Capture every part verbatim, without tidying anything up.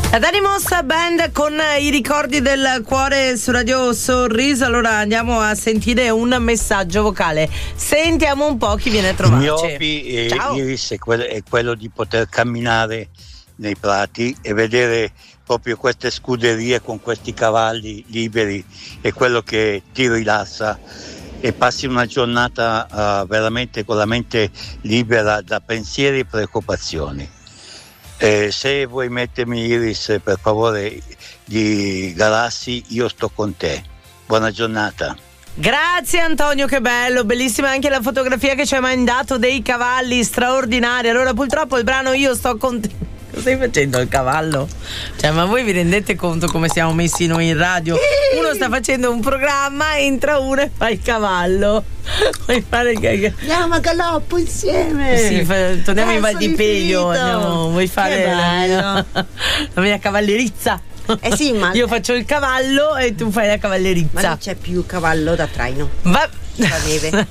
La Dani Mossa Band con i ricordi del cuore su Radio Sorriso. Allora andiamo a sentire un messaggio vocale. Sentiamo un po' chi viene a trovarci. Il mio hobby, eh, Iris, è quello, è quello di poter camminare nei prati e vedere proprio queste scuderie con questi cavalli liberi. È quello che ti rilassa e passi una giornata uh, veramente con la mente libera da pensieri e preoccupazioni. Eh, se vuoi mettermi Iris, per favore, di Galassi, io sto con te. Buona giornata. Grazie Antonio, che bello, bellissima anche la fotografia che ci hai mandato dei cavalli, straordinari. Allora purtroppo il brano Io sto con te. Cosa stai facendo il cavallo? Cioè, ma voi vi rendete conto come siamo messi noi in radio? Uno sta facendo un programma, entra uno e fa il cavallo. Vuoi fare il andiamo a galoppo insieme. Sì, fa, torniamo in Val di Peglio. Andiamo, vuoi fare la, la mia cavallerizza? Eh sì, ma io faccio il cavallo e tu fai la cavallerizza. Ma non c'è più cavallo da traino. Va la neve.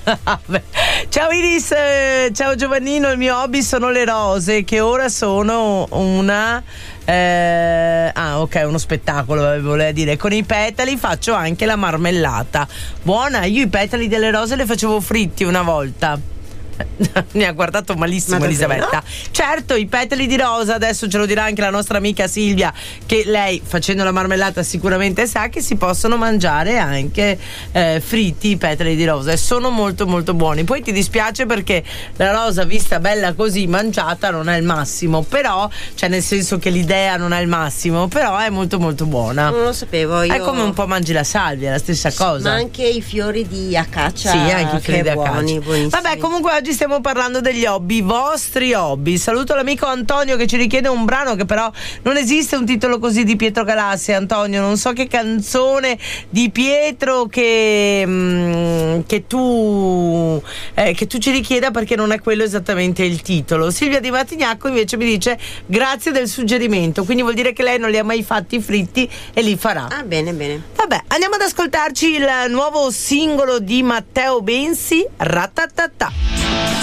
Ciao Iris, ciao Giovannino, il mio hobby sono le rose che ora sono una eh, ah ok, uno spettacolo voleva dire, con i petali faccio anche la marmellata. Buona, io i petali delle rose le facevo fritti una volta. Mi ha guardato malissimo Elisabetta. Certo, i petali di rosa, adesso ce lo dirà anche la nostra amica Silvia, che lei facendo la marmellata sicuramente sa che si possono mangiare anche eh, fritti i petali di rosa e sono molto molto buoni. Poi ti dispiace perché la rosa vista bella così mangiata non è il massimo, però cioè nel senso che l'idea non è il massimo, però è molto molto buona. Non lo sapevo io. È come un po' mangi la salvia, la stessa cosa. Ma anche i fiori di acacia. Sì, anche i fiori di acacia. Buoni, buonissimi. Vabbè, comunque oggi stiamo parlando degli hobby, i vostri hobby. Saluto l'amico Antonio che ci richiede un brano che però non esiste un titolo così di Pietro Galassi. Antonio, non so che canzone di Pietro che, mh, che tu eh, che tu ci richieda, perché non è quello esattamente il titolo. Silvia Di Martignacco invece mi dice grazie del suggerimento, quindi vuol dire che lei non li ha mai fatti fritti e li farà. Ah, bene bene. Vabbè, andiamo ad ascoltarci il nuovo singolo di Matteo Bensi, Ratatatà.